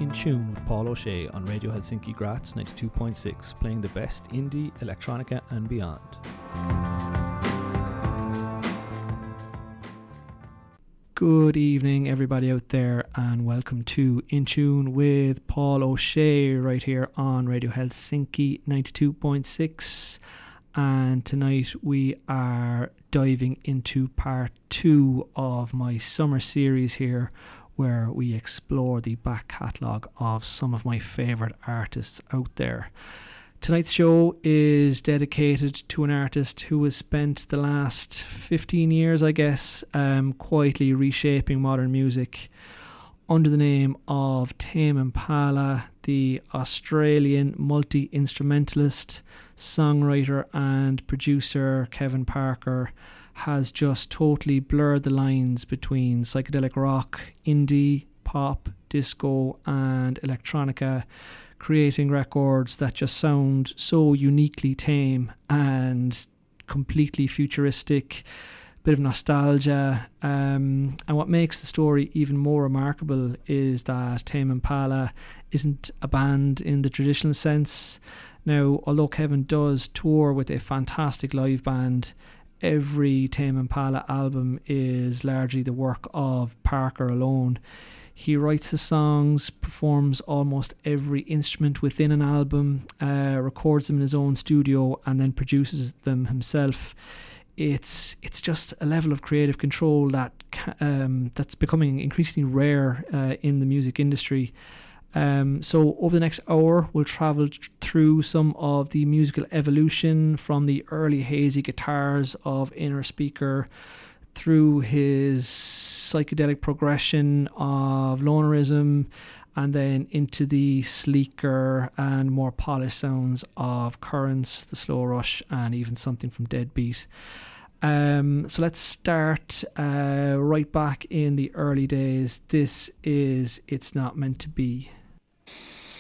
In Tune with Paul O'Shea on Radio Helsinki Graz 92.6, playing the best indie, electronica and beyond. Good evening everybody out there, and welcome to In Tune with Paul O'Shea right here on Radio Helsinki 92.6. And tonight we are diving into part 2 of my summer series here, where we explore the back catalogue of some of my favourite artists out there. Tonight's show is dedicated to an artist who has spent the last 15 years, I guess, quietly reshaping modern music under the name of Tame Impala. The Australian multi-instrumentalist, songwriter and producer Kevin Parker has just totally blurred the lines between psychedelic rock, indie, pop, disco and electronica, creating records that just sound so uniquely tame and completely futuristic, bit of nostalgia, and what makes the story even more remarkable is that Tame Impala isn't a band in the traditional sense. Now, although Kevin does tour with a fantastic live band, every Tame Impala album is largely the work of Parker alone. He writes the songs, performs almost every instrument within an album, records them in his own studio and then produces them himself. It's just a level of creative control that's becoming increasingly rare in the music industry. So over the next hour, we'll travel through some of the musical evolution from the early hazy guitars of Inner Speaker through his psychedelic progression of Lonerism, and then into the sleeker and more polished sounds of Currents, The Slow Rush, and even something from Deadbeat. So let's start right back in the early days. This is It's Not Meant to Be.